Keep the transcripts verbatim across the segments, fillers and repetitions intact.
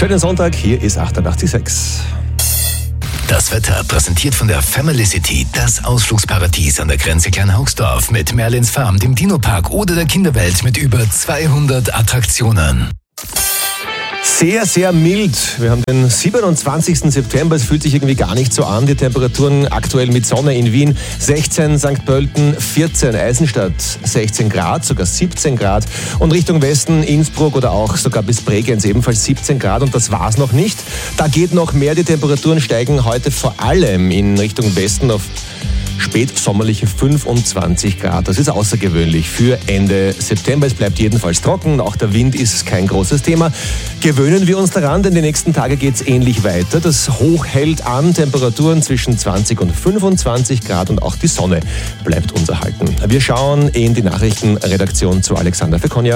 Schönen Sonntag, hier ist achtundachtzig Komma sechs. Das Wetter präsentiert von der Family City, das Ausflugsparadies an der Grenze Kleinhaugsdorf mit Merlins Farm, dem Dino-Park oder der Kinderwelt mit über zweihundert Attraktionen. Sehr, sehr mild. Wir haben den siebenundzwanzigsten September. Es fühlt sich irgendwie gar nicht so an. Die Temperaturen aktuell mit Sonne in Wien sechzehn, Sankt Pölten vierzehn, Eisenstadt sechzehn Grad, sogar siebzehn Grad. Und Richtung Westen Innsbruck oder auch sogar bis Bregenz ebenfalls siebzehn Grad. Und das war's noch nicht. Da geht noch mehr. Die Temperaturen steigen heute vor allem in Richtung Westen auf spätsommerliche fünfundzwanzig Grad. Das ist außergewöhnlich für Ende September. Es bleibt jedenfalls trocken. Auch der Wind ist kein großes Thema. Gewöhnen wir uns daran, denn die nächsten Tage geht es ähnlich weiter. Das Hoch hält an, Temperaturen zwischen zwanzig und fünfundzwanzig Grad und auch die Sonne bleibt uns erhalten. Wir schauen in die Nachrichtenredaktion zu Alexander Fekonja.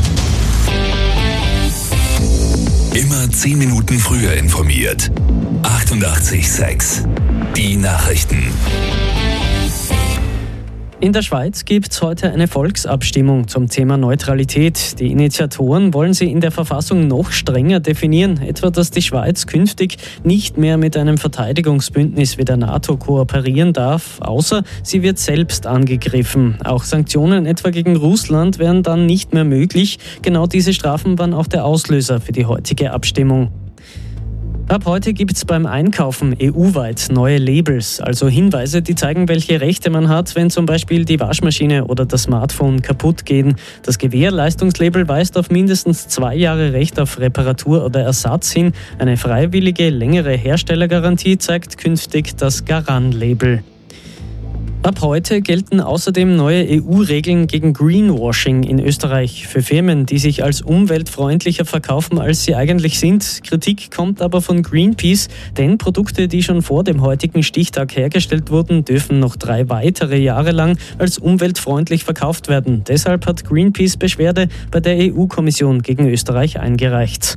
Immer zehn Minuten früher informiert. achtundachtzig Komma sechs. Die Nachrichten. In der Schweiz gibt es heute eine Volksabstimmung zum Thema Neutralität. Die Initiatoren wollen sie in der Verfassung noch strenger definieren, etwa dass die Schweiz künftig nicht mehr mit einem Verteidigungsbündnis wie der NATO kooperieren darf, außer sie wird selbst angegriffen. Auch Sanktionen etwa gegen Russland wären dann nicht mehr möglich. Genau diese Strafen waren auch der Auslöser für die heutige Abstimmung. Ab heute gibt es beim Einkaufen E U-weit neue Labels, also Hinweise, die zeigen, welche Rechte man hat, wenn zum Beispiel die Waschmaschine oder das Smartphone kaputt gehen. Das Gewährleistungslabel weist auf mindestens zwei Jahre Recht auf Reparatur oder Ersatz hin. Eine freiwillige, längere Herstellergarantie zeigt künftig das Garan-Label. Ab heute gelten außerdem neue E U-Regeln gegen Greenwashing in Österreich für Firmen, die sich als umweltfreundlicher verkaufen, als sie eigentlich sind. Kritik kommt aber von Greenpeace, denn Produkte, die schon vor dem heutigen Stichtag hergestellt wurden, dürfen noch drei weitere Jahre lang als umweltfreundlich verkauft werden. Deshalb hat Greenpeace Beschwerde bei der E U-Kommission gegen Österreich eingereicht.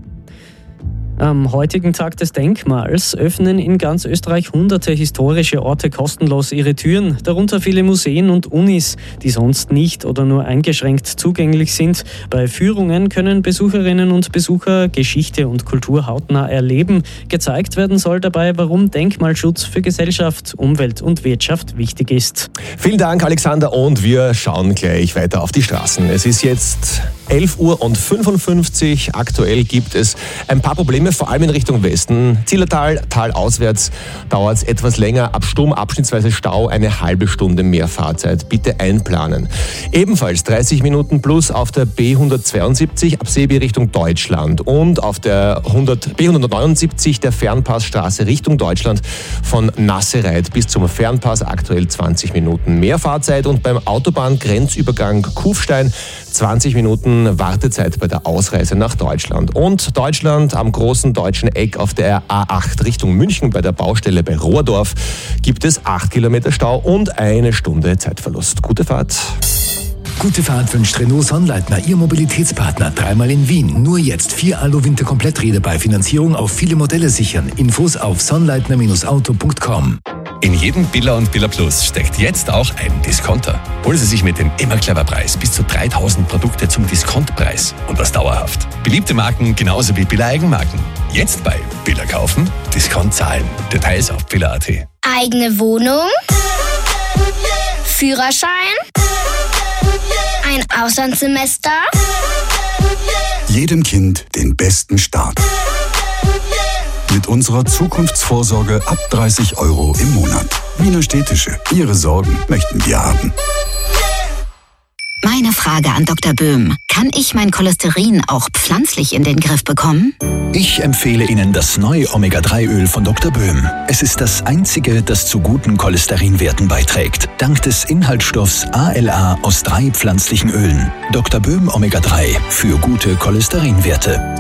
Am heutigen Tag des Denkmals öffnen in ganz Österreich hunderte historische Orte kostenlos ihre Türen, darunter viele Museen und Unis, die sonst nicht oder nur eingeschränkt zugänglich sind. Bei Führungen können Besucherinnen und Besucher Geschichte und Kultur hautnah erleben. Gezeigt werden soll dabei, warum Denkmalschutz für Gesellschaft, Umwelt und Wirtschaft wichtig ist. Vielen Dank, Alexander, und wir schauen gleich weiter auf die Straßen. Es ist jetzt elf Uhr fünfundfünfzig. Aktuell gibt es ein paar Probleme, vor allem in Richtung Westen. Zillertal, talauswärts dauert es etwas länger. Ab Sturm abschnittsweise Stau, eine halbe Stunde mehr Fahrzeit. Bitte einplanen. Ebenfalls dreißig Minuten plus auf der B hundertzweiundsiebzig ab Seebi Richtung Deutschland und auf der B hundertneunundsiebzig der Fernpassstraße Richtung Deutschland von Nassereit bis zum Fernpass. Aktuell zwanzig Minuten mehr Fahrzeit und beim Autobahngrenzübergang Kufstein zwanzig Minuten Wartezeit bei der Ausreise nach Deutschland. Und Deutschland am großen deutschen Eck auf der A acht Richtung München bei der Baustelle bei Rohrdorf gibt es acht Kilometer Stau und eine Stunde Zeitverlust. Gute Fahrt. Gute Fahrt wünscht Renault Sonnleitner, Ihr Mobilitätspartner. Dreimal in Wien. Nur jetzt vier Alu-Winter-Kompletträder bei Finanzierung auf viele Modelle sichern. Infos auf sonnleitner Bindestrich auto punkt com. In jedem Billa und Billa Plus steckt jetzt auch ein Discounter. Holen Sie sich mit dem Immer Clever Preis bis zu dreitausend Produkte zum Diskontpreis und das dauerhaft. Beliebte Marken genauso wie Billa Eigenmarken. Jetzt bei Billa kaufen, Discount zahlen. Details auf billa punkt at. Eigene Wohnung, Führerschein, ein Auslandssemester. Jedem Kind den besten Start. Mit unserer Zukunftsvorsorge ab dreißig Euro im Monat. Wiener Städtische. Ihre Sorgen möchten wir haben. Meine Frage an Doktor Böhm. Kann ich mein Cholesterin auch pflanzlich in den Griff bekommen? Ich empfehle Ihnen das neue Omega drei Öl von Doktor Böhm. Es ist das einzige, das zu guten Cholesterinwerten beiträgt. Dank des Inhaltsstoffs A L A aus drei pflanzlichen Ölen. Doktor Böhm Omega drei für gute Cholesterinwerte.